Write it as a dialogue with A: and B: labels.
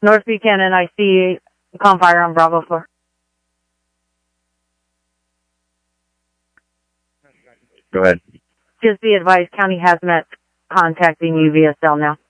A: North Buchanan, I see Confire on Bravo 4.
B: Go ahead.
A: Just be advised, County Hazmat contacting you via cell now.